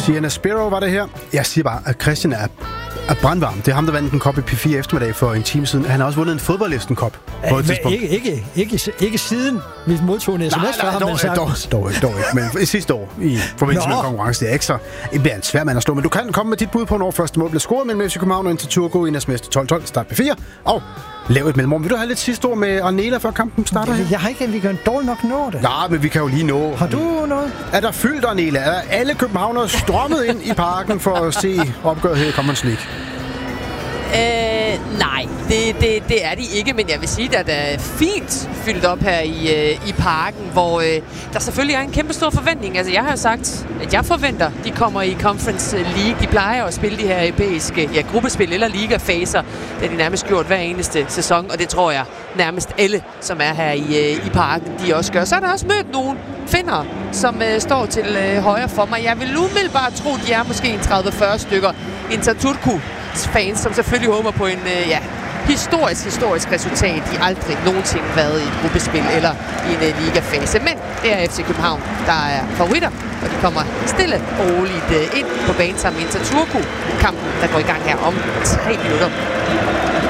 Sienna Sparrow var det her. Jeg siger bare, at Christian er brandvarm. Det er ham, der vandt en kop i P4 eftermiddag for en time siden. Han har også vundet en fodboldlisten-kop på et tidspunkt. Ikke siden vi modtog en sms fra ham. Dog ikke. Men sidste år i forbindelse med en konkurrence, det er ikke så... Det bliver en svær mand at slå. Men du kan komme med dit bud på, når første mål bliver scoret mellem FC København og Inter-Turku i næstmeste 12-12. Start P4. Og lav et mellemrum. Vil du have lidt sidste ord med Arnela, før kampen starter her? Jeg har ikke, vi kan dårligt nok nå det. Ja, men vi kan jo lige nå. Har du noget? Er der fyldt, Arnela? Er alle københavnere strømmet ind i parken for at se opgøret her i Conference League? Nej, det er de ikke, men jeg vil sige, at der er fint fyldt op her i parken, hvor der selvfølgelig er en kæmpe stor forventning. Altså, jeg har jo sagt, at jeg forventer, de kommer i Conference League. De plejer at spille de her europæiske gruppespil eller ligafaser. Det er de nærmest gjort hver eneste sæson, og det tror jeg nærmest alle, som er her i parken, de også gør. Så er der også mødt nogle finnere, som står til højre for mig. Jeg vil umiddelbart tro, de er måske en 30-40 stykker Inter-Turku fans, som selvfølgelig håber på en historisk resultat. De har aldrig nogensinde været i et gruppespil eller i en ligafase. Men det er FC København, der er favoritter, og de kommer stille og roligt ind på banen sammen med Inter-Turku. Kampen, der går i gang her om 3 minutter.